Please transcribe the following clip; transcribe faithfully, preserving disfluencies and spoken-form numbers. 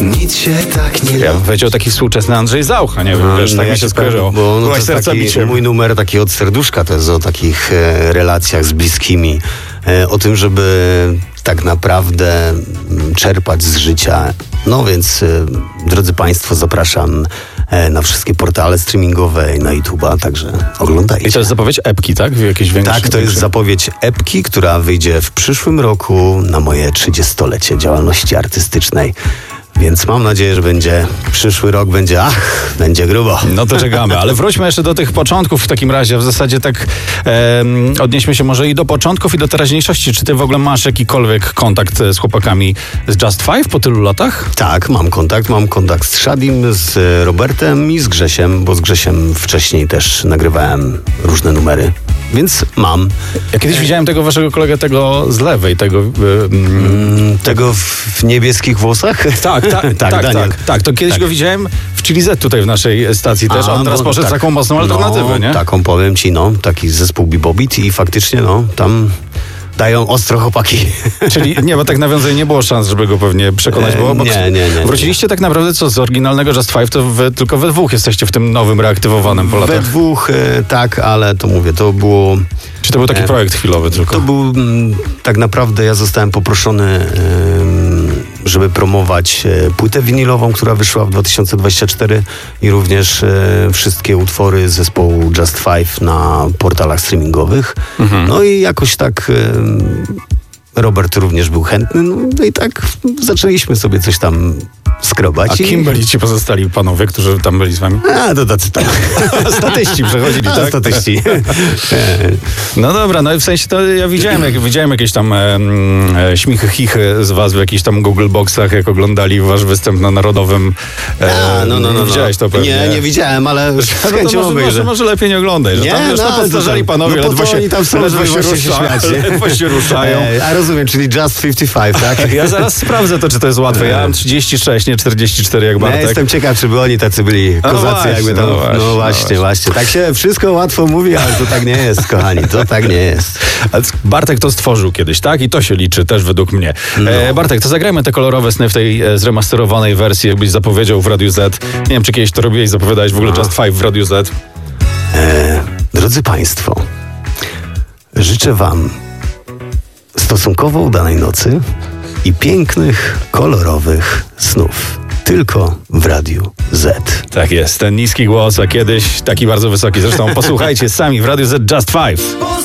Nic się tak nie Ja bym powiedział taki współczesny Andrzej Zaucha, nie wiem, wiesz, no tak ja mi się ci skojarzyło. powiem, Bo no, to Byłaś jest serca taki, biciem. mój numer taki od serduszka, to jest o takich e, relacjach z bliskimi, e, o tym, żeby tak naprawdę m, czerpać z życia. No więc, e, drodzy Państwo, zapraszam e, na wszystkie portale streamingowe i na YouTube'a, także oglądajcie. I to jest zapowiedź epki, tak? Jakieś większe, Tak, to jest większe... zapowiedź epki, która wyjdzie w przyszłym roku na moje trzydziestolecie działalności artystycznej. Więc mam nadzieję, że będzie przyszły rok, będzie ach, będzie grubo. No to czekamy, ale wróćmy jeszcze do tych początków w takim razie. W zasadzie tak e, odnieśmy się może i do początków, i do teraźniejszości. Czy ty w ogóle masz jakikolwiek kontakt z chłopakami z Just Five po tylu latach? Tak, mam kontakt. Mam kontakt z Shadim, z Robertem i z Grzesiem, bo z Grzesiem wcześniej też nagrywałem różne numery. Więc mam. Ja kiedyś widziałem tego waszego kolegę, tego z lewej, tego... E, mm, tego w, w niebieskich włosach? Tak, tak, tak, tak, Daniel. tak, tak. To kiedyś Tak. go widziałem w Chili Z tutaj w naszej stacji też. A, On teraz bo poszedł tak. taką mocną alternatywę, no, nie? Taką powiem ci, no. Taki zespół Bebopbeat i faktycznie, no, tam dają ostro chłopaki. Czyli nie, bo tak nawiązanie nie było szans, żeby go pewnie przekonać E, było. Bo nie, nie, nie, wróciliście tak naprawdę co z oryginalnego Just Five, to wy, tylko we dwóch jesteście w tym nowym, reaktywowanym po We latach. dwóch, e, tak, ale to mówię, to było... Czy to był taki e, projekt chwilowy tylko? To był mm, tak naprawdę, ja zostałem poproszony, ym, żeby promować e, płytę winylową, która wyszła w dwa tysiące dwudziestym czwartym i również e, wszystkie utwory zespołu Just Five na portalach streamingowych. Mhm. No i jakoś tak ym, Robert również był chętny, no i tak zaczęliśmy sobie coś tam skrobać. A kim i... byli ci pozostali panowie, którzy tam byli z wami? A, to tacy tam. Statyści przechodzili, A, tak? statyści. No dobra, no i w sensie to ja widziałem, jak, widziałem jakieś tam e, e, śmichy, chichy z was w jakichś tam Google Boxach, jak oglądali wasz występ na Narodowym. E, A, no, no, no, no. Widziałeś to pewnie? Nie, nie widziałem, ale z No to chęcią może, obejrzę. może, może lepiej nie oglądaj, że Nie, tam już no, no, ale to podstarzali tam- panowie, no po ledwo to się, oni tam są, ledwo żeby się, właśnie się rusza, śmiać, nie? ledwo się ruszają. E, a rozumiem, czyli Just pięćdziesiąt pięć, tak? Ja zaraz sprawdzę to, czy to jest łatwe. Ja mam trzydzieści sześć, nie czterdzieści cztery jak Ja Bartek. jestem ciekaw, czy by oni tacy byli No kozacy, właśnie, jakby tam. no No właśnie, właśnie, no właśnie, właśnie. właśnie. Tak się wszystko łatwo mówi, ale to tak nie jest, kochani. To tak nie jest. Ale Bartek to stworzył kiedyś, tak? I to się liczy też według mnie. No. E, Bartek, to zagrajmy te kolorowe sny w tej e, zremasterowanej wersji, jakbyś zapowiedział w Radiu Z. Nie wiem, czy kiedyś to robiłeś, zapowiadałeś w ogóle No. Just Five w Radiu Z. E, drodzy Państwo, życzę Wam stosunkowo udanej nocy i pięknych, kolorowych snów. Tylko w Radiu Z. Tak jest, ten niski głos, a kiedyś taki bardzo wysoki. Zresztą posłuchajcie sami w Radiu Z Just Five.